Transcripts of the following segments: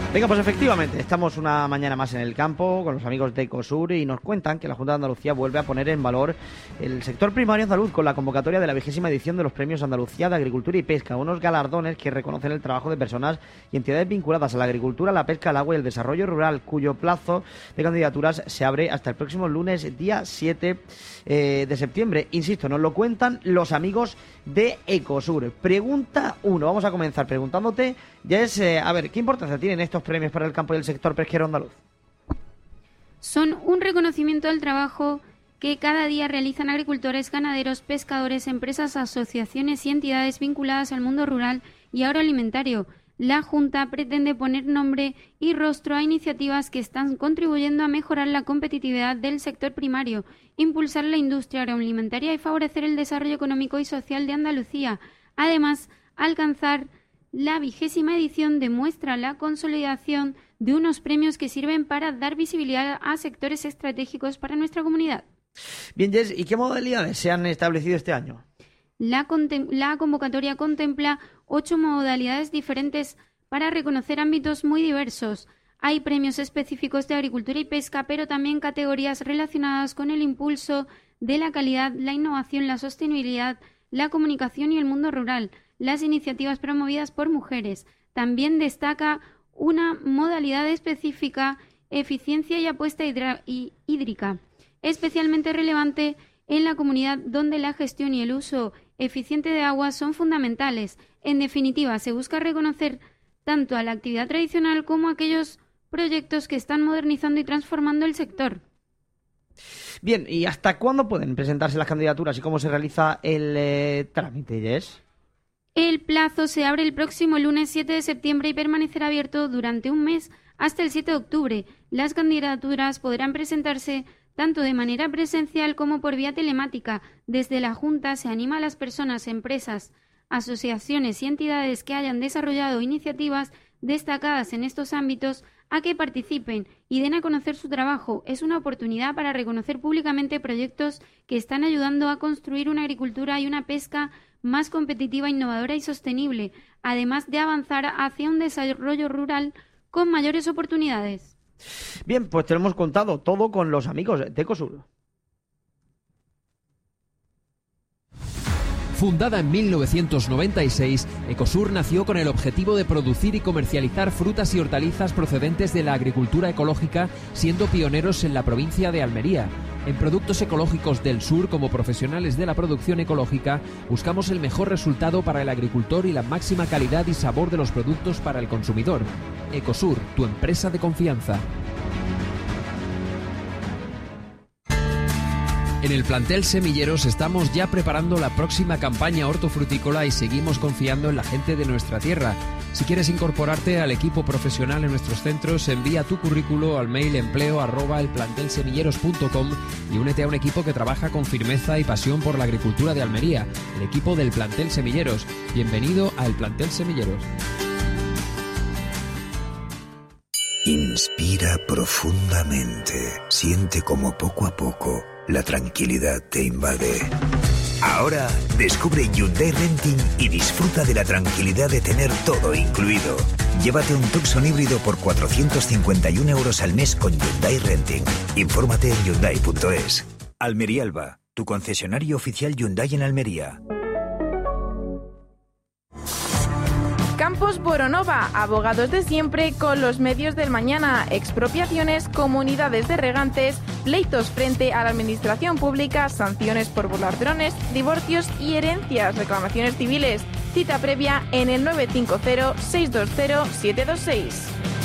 Venga, pues efectivamente, estamos una mañana más en el campo con los amigos de Ecosur y nos cuentan que la Junta de Andalucía vuelve a poner en valor el sector primario andaluz con la convocatoria de la 20ª edición de los Premios Andalucía de Agricultura y Pesca, unos galardones que reconocen el trabajo de personas y entidades vinculadas a la agricultura, la pesca, el agua y el desarrollo rural, cuyo plazo de candidaturas se abre hasta el próximo lunes, día 7 de septiembre. Insisto, nos lo cuentan los amigos de Ecosur. Pregunta 1, vamos a comenzar preguntándote, Jess, a ver, ¿qué importancia tienen estos premios para el campo y el sector pesquero andaluz? Son un reconocimiento al trabajo que cada día realizan agricultores, ganaderos, pescadores, empresas, asociaciones y entidades vinculadas al mundo rural y agroalimentario. La Junta pretende poner nombre y rostro a iniciativas que están contribuyendo a mejorar la competitividad del sector primario, impulsar la industria agroalimentaria y favorecer el desarrollo económico y social de Andalucía. Además, alcanzar la 20ª edición demuestra la consolidación de unos premios que sirven para dar visibilidad a sectores estratégicos para nuestra comunidad. Bien, Jess, ¿y qué modalidades se han establecido este año? La convocatoria contempla 8 modalidades diferentes para reconocer ámbitos muy diversos. Hay premios específicos de agricultura y pesca, pero también categorías relacionadas con el impulso de la calidad, la innovación, la sostenibilidad, la comunicación y el mundo rural, las iniciativas promovidas por mujeres. También destaca una modalidad específica, eficiencia y apuesta hídrica, especialmente relevante en la comunidad donde la gestión y el uso eficiente de agua son fundamentales. En definitiva, se busca reconocer tanto a la actividad tradicional como a aquellos proyectos que están modernizando y transformando el sector. Bien, ¿y hasta cuándo pueden presentarse las candidaturas y cómo se realiza el trámite, Jess? El plazo se abre el próximo lunes 7 de septiembre y permanecerá abierto durante un mes hasta el 7 de octubre. Las candidaturas podrán presentarse tanto de manera presencial como por vía telemática. Desde la Junta se anima a las personas, empresas, asociaciones y entidades que hayan desarrollado iniciativas destacadas en estos ámbitos a que participen y den a conocer su trabajo. Es una oportunidad para reconocer públicamente proyectos que están ayudando a construir una agricultura y una pesca más competitiva, innovadora y sostenible, además de avanzar hacia un desarrollo rural con mayores oportunidades. Bien, pues te lo hemos contado todo con los amigos de Ecosur. Fundada en 1996, Ecosur nació con el objetivo de producir y comercializar frutas y hortalizas procedentes de la agricultura ecológica, siendo pioneros en la provincia de Almería. En Productos Ecológicos del Sur, como profesionales de la producción ecológica, buscamos el mejor resultado para el agricultor y la máxima calidad y sabor de los productos para el consumidor. Ecosur, tu empresa de confianza. En el plantel Semilleros estamos ya preparando la próxima campaña hortofrutícola y seguimos confiando en la gente de nuestra tierra. Si quieres incorporarte al equipo profesional en nuestros centros, envía tu currículo al mail empleo@elplantelsemilleros.com y únete a un equipo que trabaja con firmeza y pasión por la agricultura de Almería, el equipo del plantel Semilleros. Bienvenido al plantel Semilleros. Inspira profundamente. Siente como poco a poco la tranquilidad te invade. Ahora descubre Hyundai Renting y disfruta de la tranquilidad de tener todo incluido. Llévate un Tucson híbrido por 451 € al mes con Hyundai Renting. Infórmate en Hyundai.es. Almería Alba, tu concesionario oficial Hyundai en Almería. Campos Boronova, abogados de siempre con los medios del mañana, expropiaciones, comunidades de regantes, pleitos frente a la administración pública, sanciones por volar drones, divorcios y herencias, reclamaciones civiles. Cita previa en el 950-620-726.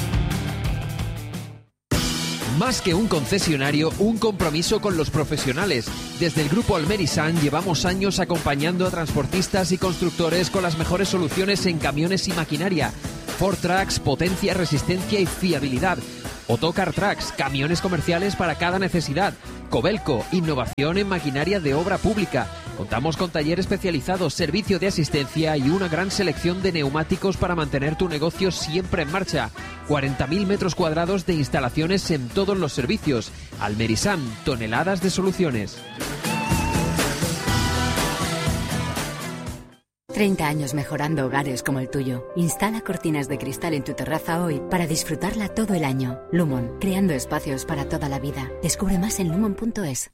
Más que un concesionario, un compromiso con los profesionales. Desde el Grupo Almerisan llevamos años acompañando a transportistas y constructores con las mejores soluciones en camiones y maquinaria. Ford Trucks, potencia, resistencia y fiabilidad. Autocar Trucks, camiones comerciales para cada necesidad. Cobelco, innovación en maquinaria de obra pública. Contamos con taller especializado, servicio de asistencia y una gran selección de neumáticos para mantener tu negocio siempre en marcha. 40.000 metros cuadrados de instalaciones en todos los servicios. Almerisan, toneladas de soluciones. 30 años mejorando hogares como el tuyo. Instala cortinas de cristal en tu terraza hoy para disfrutarla todo el año. Lumon, creando espacios para toda la vida. Descubre más en lumon.es.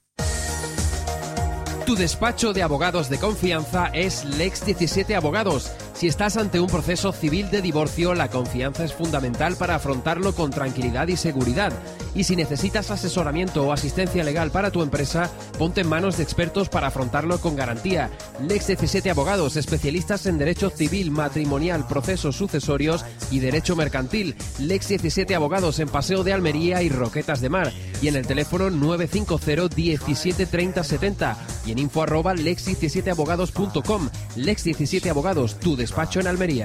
Tu despacho de abogados de confianza es Lex 17 Abogados. Si estás ante un proceso civil de divorcio, la confianza es fundamental para afrontarlo con tranquilidad y seguridad. Y si necesitas asesoramiento o asistencia legal para tu empresa, ponte en manos de expertos para afrontarlo con garantía. Lex 17 Abogados, especialistas en derecho civil, matrimonial, procesos sucesorios y derecho mercantil. Lex 17 Abogados en Paseo de Almería y Roquetas de Mar. Y en el teléfono 950 17 30 70 y en info@lex17abogados.com. Lex 17 Abogados, tu despacho en Almería.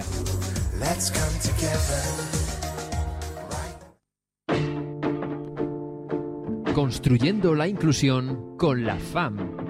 Construyendo la inclusión con la FAM.